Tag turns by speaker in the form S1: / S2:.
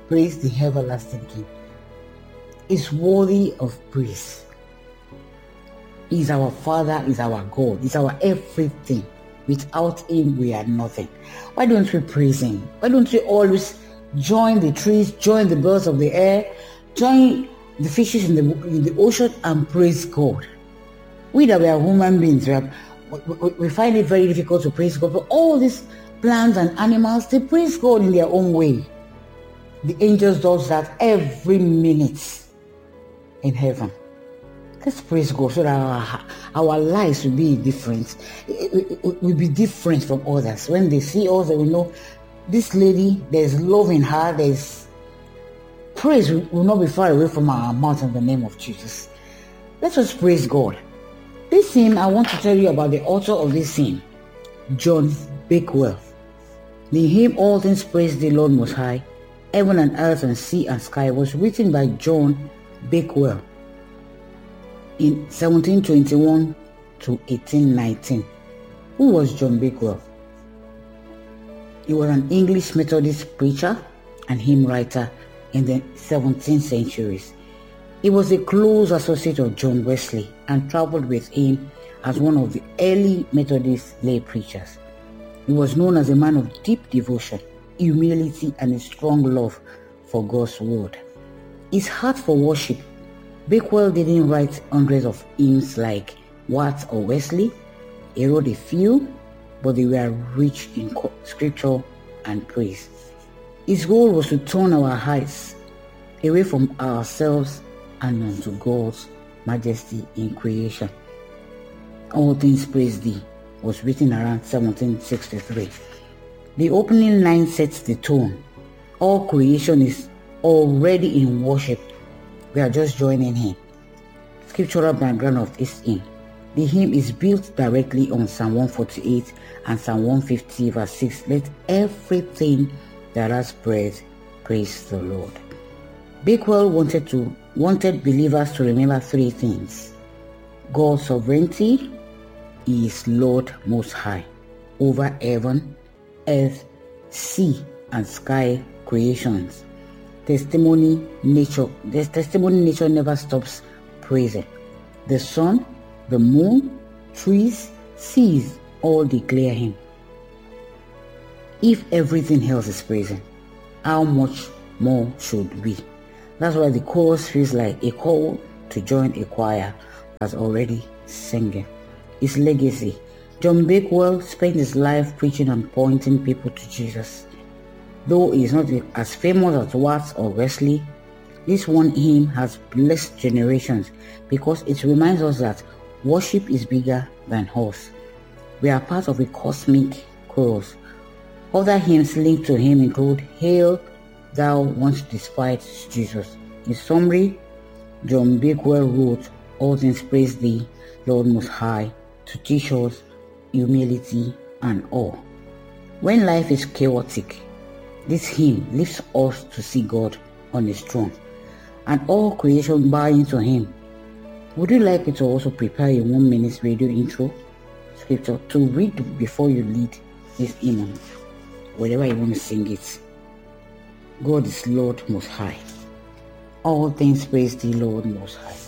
S1: praise the everlasting King. He's worthy of praise. He's our Father, He's our God, He's our everything. Without Him, we are nothing. Why don't we praise Him? Why don't we always join the trees, join the birds of the air, join the fishes in the ocean and praise God? We that we are human beings, we find it very difficult to praise God. But all these plants and animals, they praise God in their own way. The angels does that every minute in heaven. Let's praise God so that our lives will be different. It will be different from others. When they see us, they will know this lady, there's love in her, there's praise will not be far away from our mouth in the name of Jesus. Let us praise God. This hymn, I want to tell you about the author of this hymn, John Bakewell. The hymn, All Things Praise the Lord Most High, Heaven and Earth and Sea and Sky, was written by John Bakewell in 1721 to 1819. Who was John Bakewell? He was an English Methodist preacher and hymn writer in the 17th centuries. He was a close associate of John Wesley and traveled with him as one of the early Methodist lay preachers. He was known as a man of deep devotion, humility, and a strong love for God's word. His heart for worship. Bakewell didn't write hundreds of hymns like Watts or Wesley. He wrote a few, but they were rich in scripture and praise. His goal was to turn our eyes away from ourselves and unto God's majesty in creation. All Things Praise Thee was written around 1763. The opening line sets the tone. All creation is already in worship. We are just joining Him. Scriptural background of this hymn. The hymn is built directly on Psalm 148 and Psalm 150 verse 6. Let everything that has breath praise the Lord. Bakewell wanted believers to remember three things: God's sovereignty, He is Lord Most High over heaven, earth, sea, and sky creations. Testimony nature never stops praising. The sun, the moon, trees, seas all declare Him. If everything else is praising, how much more should we? That's why the chorus feels like a call to join a choir that's already singing. His legacy. John Bakewell spent his life preaching and pointing people to Jesus. Though he is not as famous as Watts or Wesley, this one hymn has blessed generations because it reminds us that worship is bigger than us. We are part of a cosmic chorus. Other hymns linked to him include Hail Thou Once Despised Jesus. In summary, John Bakewell wrote All Things Praise Thee, Lord Most High, to teach us humility and awe. When life is chaotic, this hymn lifts us to see God on His throne and all creation bowing to Him. Would you like me to also prepare a 1 minute radio intro scripture to read before you lead this hymn, wherever you want to sing it? God is Lord Most High. All things praise Thee, Lord Most High.